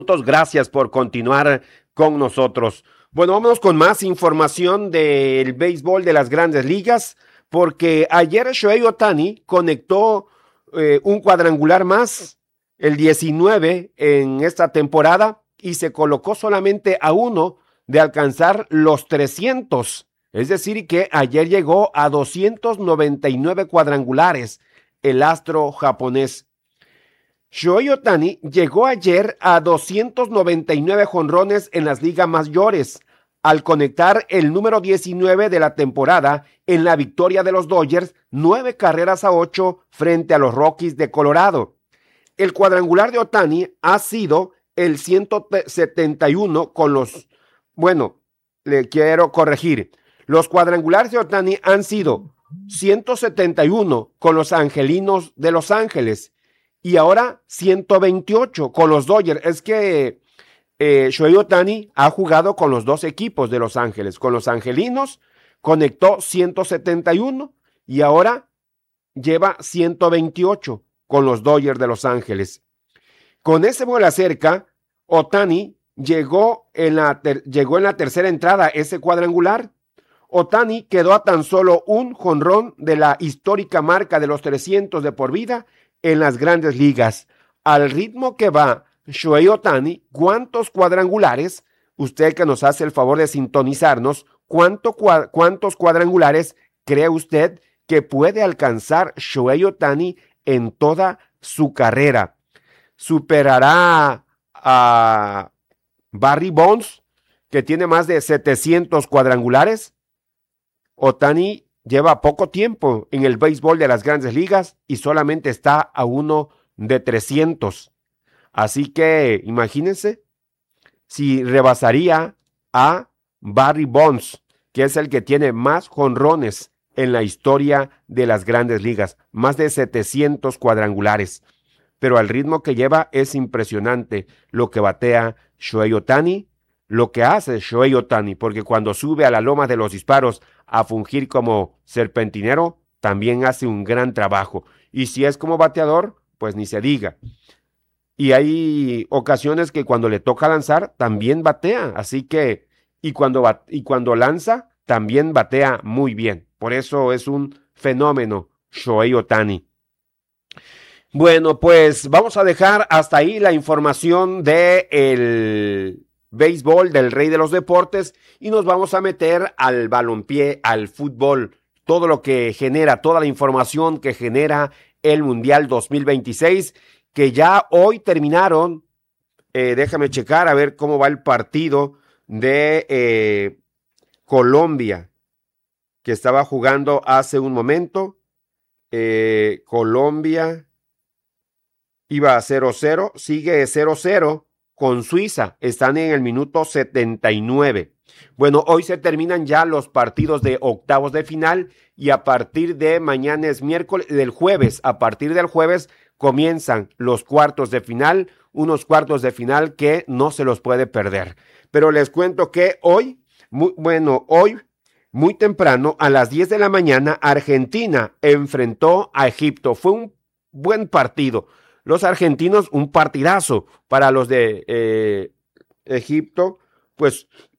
Gracias por continuar con nosotros. Bueno, vámonos con más información del béisbol de las grandes ligas, porque ayer Shohei Ohtani conectó un cuadrangular más, el 19 en esta temporada, y se colocó solamente a uno de alcanzar los 300. Es decir, que ayer llegó a 299 cuadrangulares el astro japonés. Shohei Ohtani llegó ayer a 299 jonrones en las ligas mayores, al conectar el número 19 de la temporada en la victoria de los Dodgers, 9 carreras a 8 frente a los Rockies de Colorado. El cuadrangular de Ohtani ha sido el 171 con los... Bueno, le quiero corregir. Los cuadrangulares de Ohtani han sido 171 con los Angelinos de Los Ángeles y ahora 128 con los Dodgers. Es que Shohei Ohtani ha jugado con los dos equipos de Los Ángeles. Con los Angelinos conectó 171 y ahora lleva 128 con los Dodgers de Los Ángeles. Con ese vuelo cerca, Ohtani llegó en la tercera entrada ese cuadrangular. Ohtani quedó a tan solo un jonrón de la histórica marca de los 300 de por vida en las grandes ligas. Al ritmo que va Shohei Ohtani, ¿cuántos cuadrangulares? Usted que nos hace el favor de sintonizarnos, ¿cuántos cuadrangulares cree usted que puede alcanzar Shohei Ohtani en toda su carrera? ¿Superará a Barry Bonds, que tiene más de 700 cuadrangulares? Ohtani lleva poco tiempo en el béisbol de las grandes ligas y solamente está a uno de 300. Así que imagínense si rebasaría a Barry Bonds, que es el que tiene más jonrones en la historia de las grandes ligas, más de 700 cuadrangulares. Pero al ritmo que lleva es impresionante lo que batea Shohei Ohtani, lo que hace Shohei Ohtani, porque cuando sube a la loma de los disparos a fungir como serpentinero, también hace un gran trabajo. Y si es como bateador, pues ni se diga. Y hay ocasiones que cuando le toca lanzar, también batea. Así que, y cuando lanza, también batea muy bien. Por eso es un fenómeno Shohei Ohtani. Bueno, pues vamos a dejar hasta ahí la información del béisbol, del rey de los deportes, y nos vamos a meter al balompié, al fútbol, todo lo que genera, toda la información que genera el Mundial 2026, que ya hoy terminaron. Déjame checar a ver cómo va el partido de Colombia, que estaba jugando hace un momento. Colombia iba a 0-0, sigue 0-0 con Suiza, están en el minuto 79. Bueno, hoy se terminan ya los partidos de octavos de final y a partir de mañana es miércoles, a partir del jueves comienzan los cuartos de final, unos cuartos de final que no se los puede perder. Pero les cuento que hoy, muy temprano, a las 10 de la mañana, Argentina enfrentó a Egipto. Fue un buen partido. Los argentinos, un partidazo. Para los de Egipto, pues